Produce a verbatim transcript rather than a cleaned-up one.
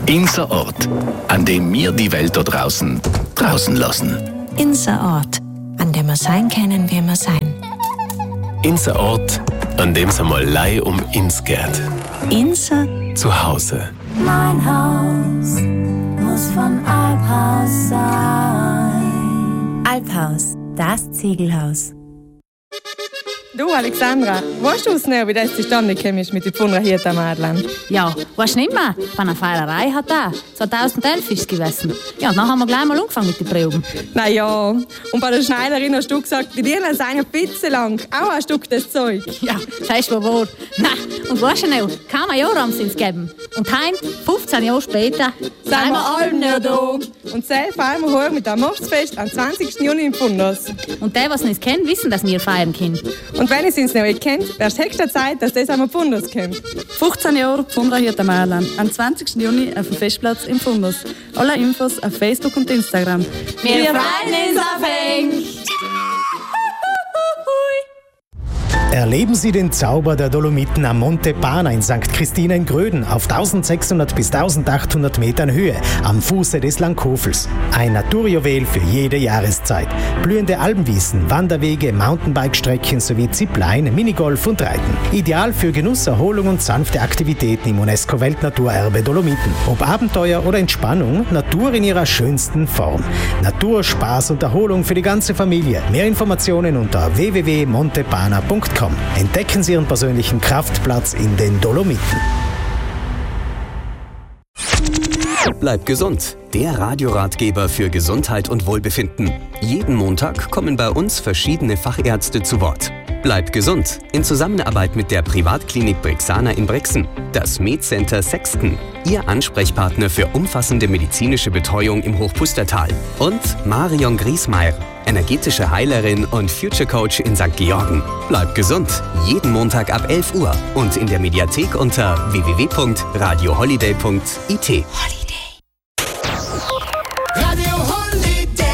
Inser Ort, an dem wir die Welt da draußen draußen lassen. Inser Ort, an dem wir sein können, wie wir sein. Inser Ort, an dem es einmal Leih um ins geht. Inser zu Hause. Mein Haus muss von Alphaus sein. Alphaus, das Ziegelhaus. Du, Alexandra, weißt du schnell, wie das zustande gekommen ist mit den Pfundern hier am Adland? Ja, weißt du nicht mehr? Bei einer Feierei hat er. zweitausendelf ist es gewesen. Ja, und dann haben wir gleich mal angefangen mit den Proben. Na ja, und bei der Schneiderin hast du gesagt, die Dirnen seien ein bisschen lang. Auch ein Stück das Zeug. Ja, sagst du wohl. Nein, und weißt du noch, kaum ein Jahr haben sie uns gegeben. Und heim, fünfzehn Jahre später, sind wir alle nicht da. Und selbst feiern wir heute mit dem Mostsfest am zwanzigsten Juni in Pfunders. Und die, die es nicht kennen, wissen, dass wir feiern können. Und wenn ihr es noch nicht kennt, wäre es höchste Zeit, dass das einmal Pfunders kennt. fünfzehn Jahre Pfundler hier am Adland. Am zwanzigsten Juni auf dem Festplatz in Pfunders. Alle Infos auf Facebook und Instagram. Wir, wir freuen uns auf euch! Erleben Sie den Zauber der Dolomiten am Monte Pana in Sankt Christina in Gröden auf eintausendsechshundert bis eintausendachthundert Metern Höhe am Fuße des Langkofels. Ein Naturjuwel für jede Jahreszeit. Blühende Alpenwiesen, Wanderwege, Mountainbike-Strecken sowie Zipline, Minigolf und Reiten. Ideal für Genuss, Erholung und sanfte Aktivitäten im UNESCO-Weltnaturerbe Dolomiten. Ob Abenteuer oder Entspannung, Natur in ihrer schönsten Form. Natur, Spaß und Erholung für die ganze Familie. Mehr Informationen unter w w w punkt montepana punkt com. Entdecken Sie Ihren persönlichen Kraftplatz in den Dolomiten. Bleib gesund, der Radioratgeber für Gesundheit und Wohlbefinden. Jeden Montag kommen bei uns verschiedene Fachärzte zu Wort. Bleib gesund, in Zusammenarbeit mit der Privatklinik Brixana in Brixen, das MedCenter Sexten, Ihr Ansprechpartner für umfassende medizinische Betreuung im Hochpustertal, und Marion Griesmeier, energetische Heilerin und Future Coach in Sankt Georgen. Bleib gesund, jeden Montag ab elf Uhr und in der Mediathek unter w w w punkt radio holiday punkt i t.